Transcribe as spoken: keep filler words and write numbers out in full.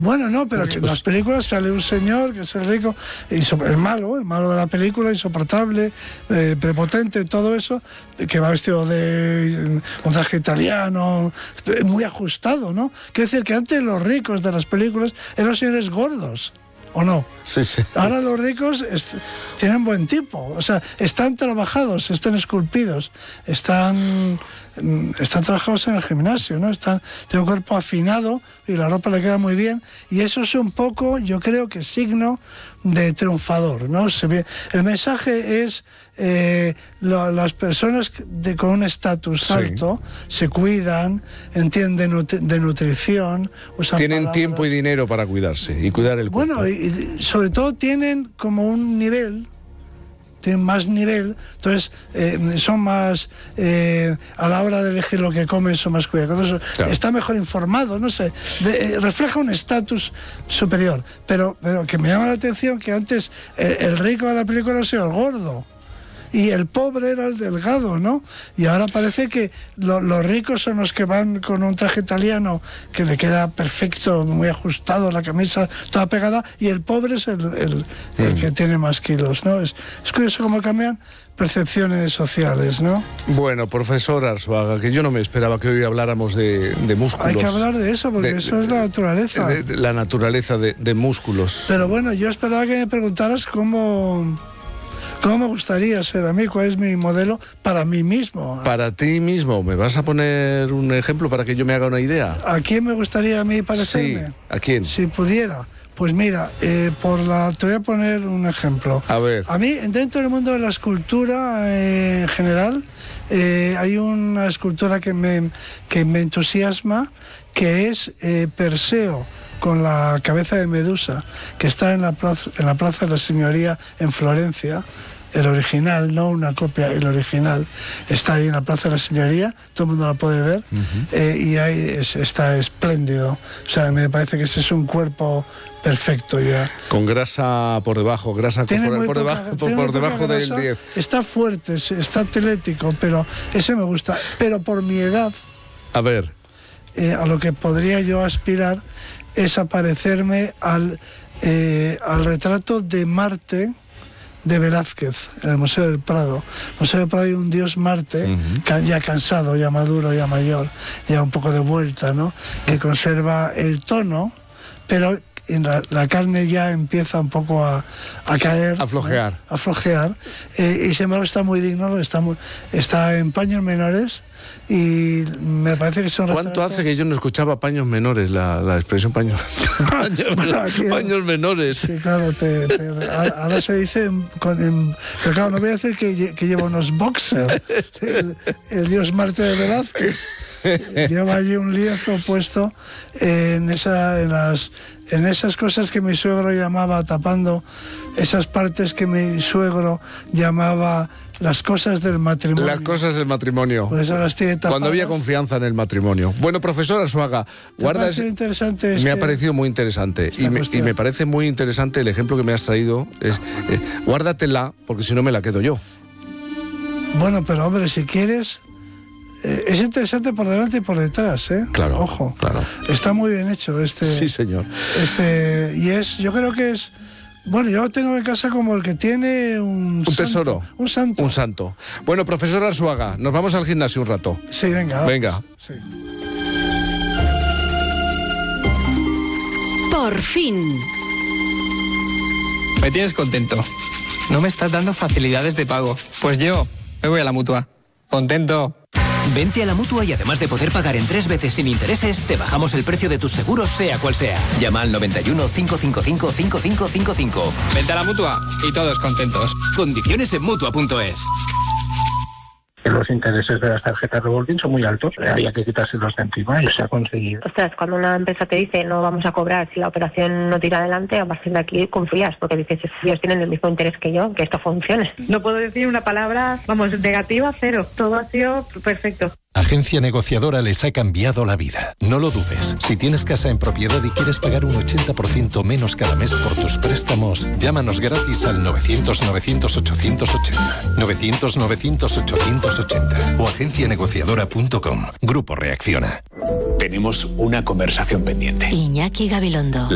Bueno, no, pero que en las películas sale un señor que es el rico, el malo, el malo de la película, insoportable, eh, prepotente, todo eso, que va vestido de un traje italiano, muy ajustado, ¿no? Quiere decir que antes los ricos de las películas eran los señores gordos, ¿o no? Sí, sí. Ahora los ricos est- tienen buen tipo, o sea, están trabajados, están esculpidos, están... están trabajados en el gimnasio, ¿no? Están, tienen un cuerpo afinado y la ropa le queda muy bien, y eso es un poco, yo creo que signo de triunfador, ¿no? Se ve, el mensaje es eh, lo, las personas de, con un estatus sí. alto se cuidan, entienden nut- de nutrición, usan tienen palabras. Tiempo y dinero para cuidarse y cuidar el cuerpo. Bueno, y, y sobre todo tienen como un nivel, tienen más nivel, entonces eh, son más, eh, a la hora de elegir lo que comen, son más cuidadosos, claro. Está mejor informado, no sé, de, eh, refleja un estatus superior, pero, pero que me llama la atención que antes eh, el rico de la película era el gordo, y el pobre era el delgado, ¿no? Y ahora parece que lo, los ricos son los que van con un traje italiano que le queda perfecto, muy ajustado, la camisa toda pegada, y el pobre es el, el, el que tiene más kilos, ¿no? Es, es curioso cómo cambian percepciones sociales, ¿no? Bueno, profesor Arzuaga, que yo no me esperaba que hoy habláramos de, de músculos. Hay que hablar de eso, porque de, eso es la naturaleza. De, de, la naturaleza de, de músculos. Pero bueno, yo esperaba que me preguntaras cómo... ¿Cómo me gustaría ser a mí? ¿Cuál es mi modelo para mí mismo? Para ti mismo. ¿Me vas a poner un ejemplo para que yo me haga una idea? ¿A quién me gustaría a mí parecerme? Sí, ¿a quién? Si pudiera. Pues mira, eh, por la, te voy a poner un ejemplo. A ver. A mí, dentro del mundo de la escultura eh, en general, eh, hay una escultura que me, que me entusiasma, que es eh, Perseo, con la cabeza de Medusa, que está en la plaza, en la Plaza de la Signoria en Florencia. El original, no una copia, el original está ahí en la Plaza de la Signoria, todo el mundo la puede ver, uh-huh. eh, y ahí es, está espléndido. O sea, me parece que ese es un cuerpo perfecto ya. Con grasa por debajo, grasa por, por poca, debajo, por, por debajo del grasa, diez. Está fuerte, está atlético, pero ese me gusta. Pero por mi edad, a ver, eh, a lo que podría yo aspirar es a parecerme al, eh, al retrato de Marte de Velázquez, en el Museo del Prado. En el Museo del Prado hay un dios Marte, uh-huh. ya cansado, ya maduro, ya mayor, ya un poco de vuelta, ¿no? Que conserva el tono, pero en la, la carne ya empieza un poco a, a caer. A flojear. ¿no? A flojear. Eh, y sin embargo está muy digno, está, muy, está en paños menores. Y me parece que son ¿Cuánto retratos... hace que yo no escuchaba paños menores, la, la expresión paños, paños, bueno, aquí, paños menores? Sí, claro, te, te, ahora se dice, con, en, pero claro, no voy a decir que, que lleva unos boxers, el, el dios Marte de Velázquez, lleva allí un lienzo puesto en, esa, en, las, en esas cosas que mi suegro llamaba, tapando esas partes que mi suegro llamaba... Las cosas del matrimonio. Las cosas del matrimonio. Pues las tiene tapadas. Cuando había confianza en el matrimonio. Bueno, profesor Arzuaga, guarda ese... interesante este... me ha parecido muy interesante. Y me, y me parece muy interesante el ejemplo que me has traído. Es, eh, guárdatela, porque si no me la quedo yo. Bueno, pero hombre, si quieres... Eh, es interesante por delante y por detrás, ¿eh? Claro. Ojo. Claro. Está muy bien hecho este... Sí, señor. Este, y es, yo creo que es... Bueno, yo lo tengo en casa como el que tiene un... Un santo, tesoro. Un santo. Un santo. Bueno, profesor Arzuaga, nos vamos al gimnasio un rato. Sí, venga. Venga. Sí. Por fin. Me tienes contento. No me estás dando facilidades de pago. Pues yo me voy a la Mutua. Contento. Vente a la Mutua y además de poder pagar en tres veces sin intereses, te bajamos el precio de tus seguros sea cual sea. Llama al noventa y uno, cinco cinco cinco, cinco cinco cinco cinco. Vente a la Mutua y todos contentos. Condiciones en Mutua punto es. Los intereses de las tarjetas revolving son muy altos, había que quitárselos de encima y se ha conseguido. Ostras, cuando una empresa te dice no vamos a cobrar si la operación no tira adelante, a partir de aquí confías, porque dices, ellos tienen el mismo interés que yo, que esto funcione. No puedo decir una palabra, vamos, negativa, cero. Todo ha sido perfecto. Agencia Negociadora les ha cambiado la vida. No lo dudes. Si tienes casa en propiedad y quieres pagar un ochenta por ciento menos cada mes por tus préstamos, llámanos gratis al novecientos, novecientos, ochocientos ochenta. novecientos, novecientos, ochocientos ochenta. O agencia negociadora punto com. Grupo Reacciona. Tenemos una conversación pendiente. Iñaki Gabilondo.